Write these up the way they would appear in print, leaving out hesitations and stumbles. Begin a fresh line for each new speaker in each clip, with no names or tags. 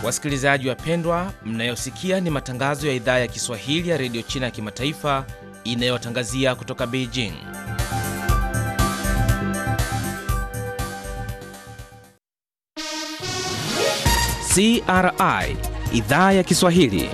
Wasikilizaji wapendwa, mnayosikia ni matangazo ya idhaa ya Kiswahili ya Radio China ya Kimataifa inayotangazia kutoka Beijing. CRI, idhaa ya Kiswahili.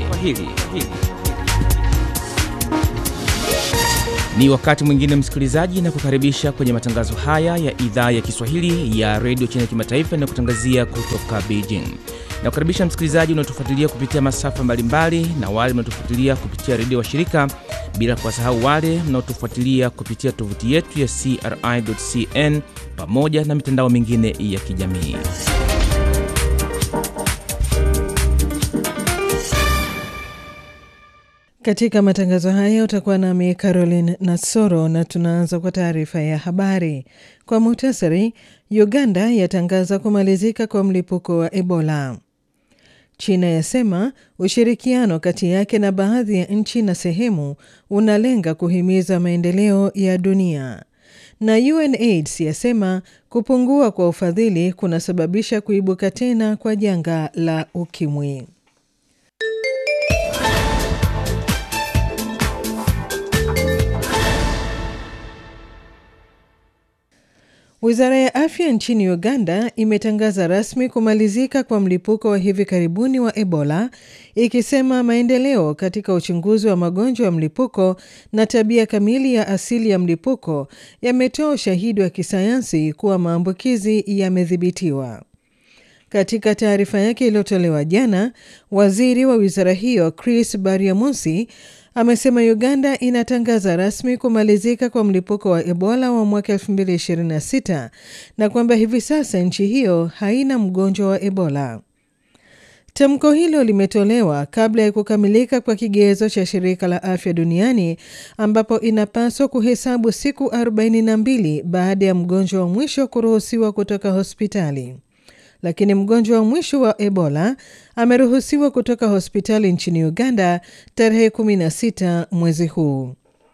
Ni wakati mwingine msikilizaji, na kukaribisha kwenye matangazo haya ya idhaa ya Kiswahili ya Radio China ya Kimataifa inayotangazia kutoka Beijing. Na kukaribisha msikilizaji unaotufuatilia kupitia masafa mbalimbali na wale mnaotufuatilia kupitia redio washirika, bila kuwasahau wale mnaotufuatilia kupitia tovuti yetu ya CRI.cn pamoja na mitandao mingine ya kijamii.
Katika matangazo haya utakuwa nami Caroline Nasoro, na tunaanza kwa taarifa ya habari. Kwa muhtasari, Uganda yatangaza kumalizika kwa mlipuko wa Ebola. China yasema ushirikiano kati yake na baadhi ya nchi na sehemu unalenga kuhimiza maendeleo ya dunia. Na UNAIDS yasema kupungua kwa ufadhili kunasababisha kuibuka tena kwa janga la ukimwi. Wizara ya Afya nchini Uganda imetangaza rasmi kumalizika kwa mlipuko wa hivi karibuni wa Ebola, ikisema maendeleo katika uchunguzi wa magonjwa ya mlipuko na tabia kamili ya asili ya mlipuko yametoa ushahidi wa kisayansi kuwa maambukizi yamedhibitiwa. Katika taarifa yake iliyotolewa jana, waziri wa wizara hiyo Chris Baryamunsi amesema Uganda inatangaza rasmi kumalizika kwa mlipuko wa Ebola wa mwaka 2026 na kwamba hivi sasa nchi hiyo haina mgonjwa wa Ebola. Tamko hilo limetolewa kabla ya kukamilika kwa kigezo cha Shirika la Afya Duniani, ambapo inapaswa kuhesabu siku 42 baada ya mgonjwa wa mwisho kuruhusiwa kutoka hospitali. Lakini mgonjwa wa mwisho wa Ebola ameruhusiwa kutoka hospitali nchini Uganda tarehe 16 mwezi huu.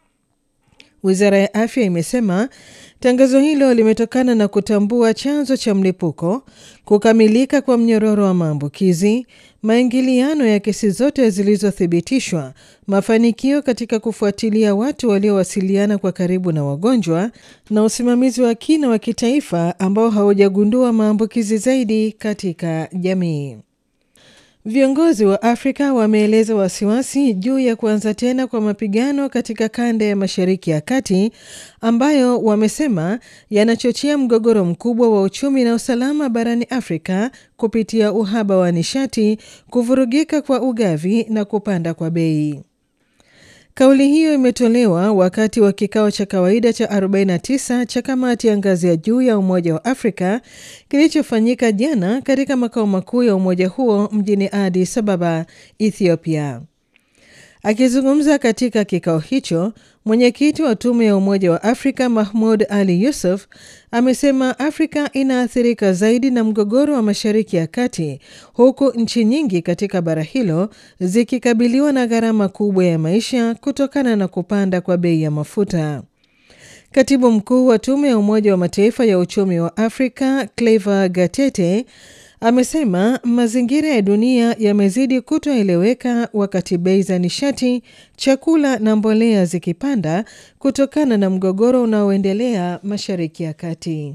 Wizara ya Afya imesema tangazo hilo limetokana na kutambua chanzo cha mlipuko, kukamilika kwa mnyororo wa maambukizi, maingiliano ya kesi zote zilizothibitishwa, mafanikio katika kufuatilia watu waliowasiliana kwa karibu na wagonjwa, na usimamizi wa kina wa kitaifa ambao haujagundua maambukizi zaidi katika jamii. Viongozi wa Afrika wameeleza wasiwasi juu ya kuanza tena kwa mapigano katika kanda ya Mashariki ya Kati, ambayo wamesema yanachochea mgogoro mkubwa wa uchumi na usalama barani Afrika kupitia uhaba wa nishati, kuvurugika kwa ugavi na kupanda kwa bei. Kauli hiyo imetolewa wakati wa kikao cha kawaida cha 49 cha kamati ya ngazi ya juu ya Umoja wa Afrika kilichofanyika jana katika makao makuu ya umoja huo mjini Addis Ababa, Ethiopia. Akizungumza katika kikao hicho, mwenyekiti wa tume ya Umoja wa Afrika Mahmoud Ali Yusuf amesema Afrika inaathirika zaidi na mgogoro wa Mashariki ya Kati, huku nchi nyingi katika bara hilo zikikabiliwa na gharama kubwa ya maisha kutokana na kupanda kwa bei ya mafuta. Katibu mkuu wa tume ya Umoja wa Mataifa ya uchumi wa Afrika, Clever Gatete, amesema mazingira ya dunia yamezidi kutoeleweka wakati bei za nishati, chakula na mbolea zikipanda kutokana na mgogoro unaoendelea Mashariki ya Kati.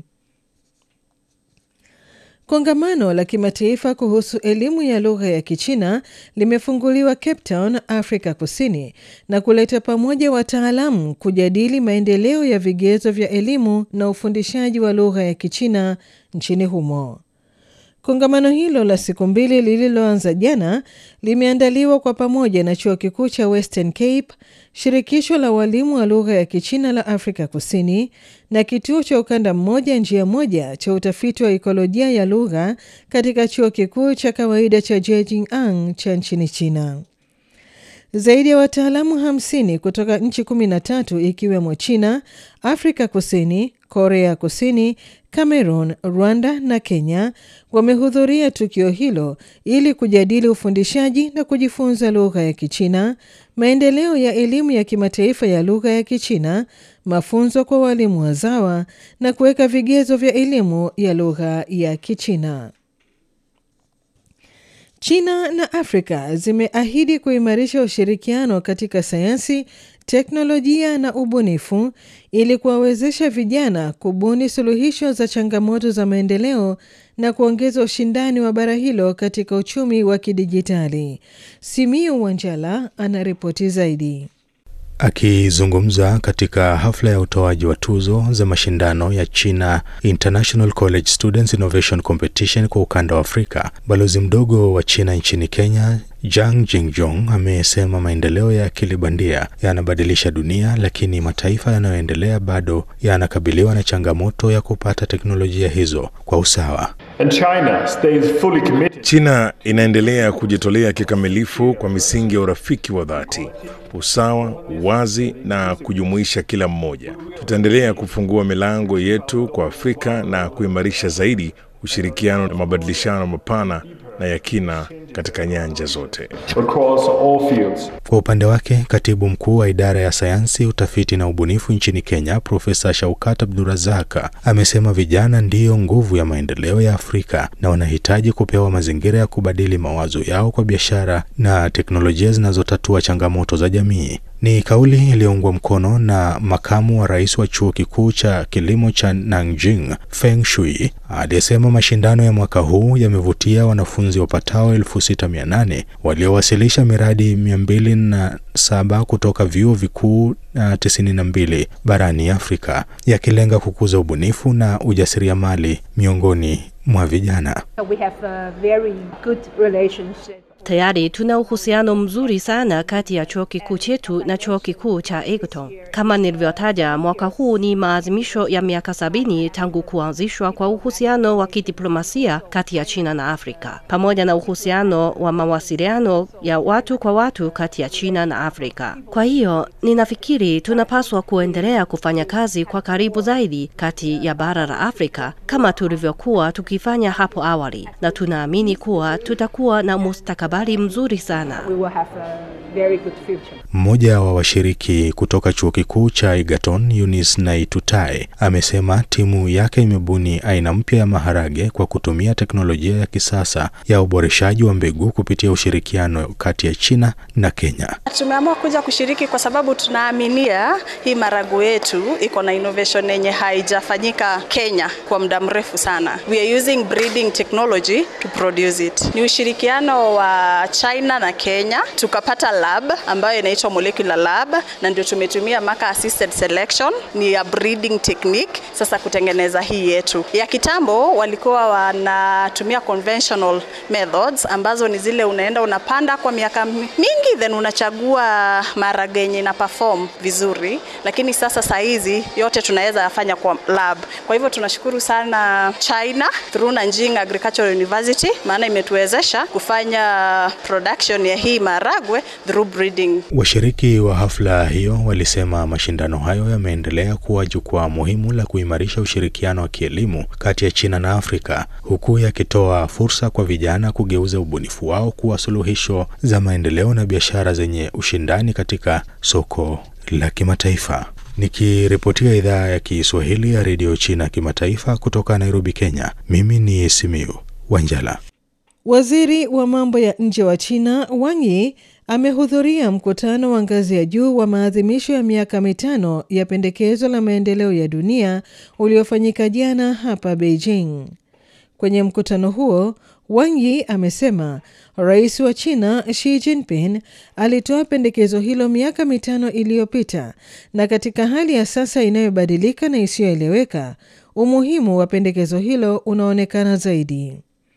Kongamano la kimataifa kuhusu elimu ya lugha ya Kichina limefunguliwa Cape Town, Afrika Kusini, na kuleta pamoja wataalamu kujadili maendeleo ya vigezo vya elimu na ufundishaji wa lugha ya Kichina nchini humo. Kongamano hilo la siku 2 lililoanza jana limeandaliwa kwa pamoja na Chuo Kikuu cha Western Cape, Shirikisho la Walimu wa Lugha ya Kichina la Afrika Kusini na Kituo cha Ukanda Mmoja Njia Moja cha utafiti wa ekolojia ya lugha katika Chuo Kikuu cha Kawaida cha Zhejiang cha nchini China. Zaidi ya wataalamu 50 kutoka nchi 13 ikiwemo China, Afrika Kusini, Korea Kusini, Cameroon, Rwanda na Kenya wamehudhuria tukio hilo ili kujadili ufundishaji na kujifunza lugha ya Kichina, maendeleo ya elimu ya kimataifa ya lugha ya Kichina, mafunzo kwa walimu wazawa na kuweka vigezo vya elimu ya lugha ya Kichina. China na Afrika zimeahidi kuimarisha ushirikiano katika sayansi, teknolojia na ubunifu ili kuwawezesha vijana kubuni suluhisho za changamoto za maendeleo na kuongeza ushindani wa bara hilo katika uchumi wa kidijitali. Simiyu Wanjala anaripoti zaidi.
Akizungumza katika hafla ya utoaji wa tuzo za mashindano ya China International College Students Innovation Competition kwa ukanda wa Afrika, balozi mdogo wa China nchini Kenya, Zhang Jingjong, amesema maendeleo ya akili bandia yanabadilisha dunia, lakini mataifa yanayoendelea bado yanakabiliwa na changamoto ya kupata teknolojia hizo kwa usawa.
China inaendelea kujitolea kikamilifu kwa misingi ya urafiki wa dhati, usawa, uwazi na kujumuisha kila mmoja. Tutaendelea kufungua milango yetu kwa Afrika na kuimarisha zaidi ushirikiano na mabadilishano mapana na ya kina katika nyanja zote.
Kwa upande wake, katibu mkuu wa idara ya sayansi, utafiti na ubunifu nchini Kenya, Profesa Shaukat Abdurazak, amesema vijana ndiyo nguvu ya maendeleo ya Afrika na wanahitaji kupewa mazingira ya kubadili mawazo yao kwa biashara na teknolojia zinazotatua changamoto za jamii. Ni kauli iliyoungwa mkono na makamu wa rais wa chuo kikuu cha kilimo cha Nanjing, Feng Shui, aliyesema mashindano ya mwaka huu yamevutia wanafunzi wapatao 6,800 waliowasilisha miradi 207 kutoka vyuo vikuu 92 barani Afrika, yakilenga kukuza ubunifu na ujasiriamali miongoni mwa vijana.
We have a very good relationship.
Tayari tuna uhusiano mzuri sana kati ya chuo kikuu chetu na chuo kikuu cha Egerton. Kama nilivyotaja, mwaka huu ni maadhimisho ya miaka 70 tangu kuanzishwa kwa uhusiano wa kidiplomasia kati ya China na Afrika, pamoja na uhusiano wa mawasiliano ya watu kwa watu kati ya China na Afrika. Kwa hiyo, ninafikiri tunapaswa kuendelea kufanya kazi kwa karibu zaidi kati ya bara la Afrika kama tulivyokuwa tukifanya hapo awali, na tunaamini kuwa tutakuwa na mustakabali mzuri sana.
We will have a very good future.
Mmoja wa washiriki kutoka chuo kikuu cha Egerton, Eunice Naitutai, amesema timu yake imebuni aina mpya ya maharage kwa kutumia teknolojia ya kisasa ya uboreshaji wa mbegu kupitia ushirikiano kati ya China na Kenya.
Tumeamua kuja kushiriki kwa sababu tunaaminia hii maharage yetu iko na innovation yenye haijafanyika Kenya kwa muda mrefu sana. We are using breeding technology to produce it. Ni ushirikiano wa China na Kenya, tukapata lab ambayo inaitwa molecular lab, na ndio tumetumia marker assisted selection, ni ya breeding technique sasa kutengeneza hii yetu. Ya kitambo walikuwa wanatumia conventional methods ambazo ni zile unaenda unapanda kwa miaka mingi then unachagua maharage yenye na perform vizuri, lakini sasa hizi yote tunaweza yafanya kwa lab. Kwa hivyo tunashukuru sana China through Nanjing Agricultural University, maana imetuwezesha kufanya production ya hii maharagwe through breeding.
Washiriki wa hafla hiyo walisema mashindano hayo yameendelea kuwa jukwaa muhimu la kuimarisha ushirikiano wa kielimu kati ya China na Afrika, huku yakitoa fursa kwa vijana kugeuza ubunifu wao kuwa suluhisho za maendeleo na biashara zenye ushindani katika soko la kimataifa. Nikiripotia idhaa ya Kiswahili ya Radio China Kimataifa kutoka Nairobi, Kenya, mimi ni Simiyu Wanjala.
Waziri wa mambo ya nje wa China, Wang Yi, amehudhuria mkutano wa ngazi ya juu wa maadhimisho ya miaka 5 ya pendekezo la maendeleo ya dunia uliofanyika jana hapa Beijing. Kwenye mkutano huo, Wang Yi amesema Rais wa China Xi Jinping alitoa pendekezo hilo miaka 5 iliyopita, na katika hali ya sasa inayobadilika na isiyoeleweka, umuhimu wa pendekezo hilo unaonekana zaidi.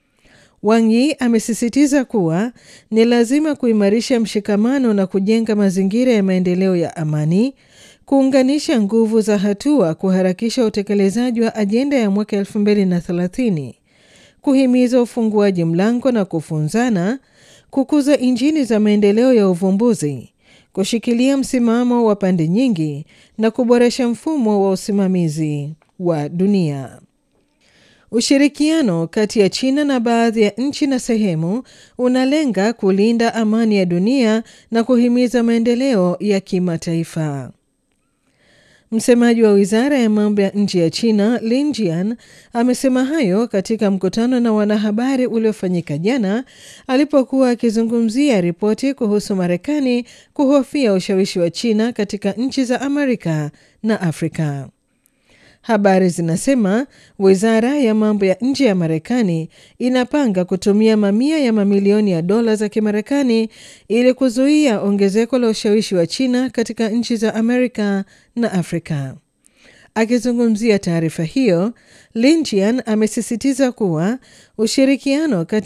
Wang Yi amesisitiza kuwa ni lazima kuimarisha mshikamano na kujenga mazingira ya maendeleo ya amani, kuunganisha nguvu za hatua kuharakisha utekelezaji wa ajenda ya mwaka 2030, kuhimiza ufunguaji mlango na kufunzana, kukuza injini za maendeleo ya uvumbuzi, kushikilia msimamo wa pande nyingi na kuboresha mfumo wa usimamizi wa dunia. Ushirikiano kati ya China na baadhi ya nchi na sehemu unalenga kulinda amani ya dunia na kuhimiza maendeleo ya kimataifa. Msemaji wa wizara ya mambo ya nje ya China, Lin Jian, amesema hayo katika mkutano na wanahabari uliofanyika jana alipokuwa akizungumzia ripoti kuhusu Marekani kuhofia ushawishi wa China katika nchi za Amerika na Afrika. Habari zinasema wizara ya mambo ya nje ya Marekani inapanga kutumia mamia ya mamilioni ya dola za Kimarekani ili kuzuia ongezeko la ushawishi wa China katika nchi za Amerika na Afrika. Akizungumzia taarifa hiyo, Lin Jian amesisitiza kuwa ushirikiano kati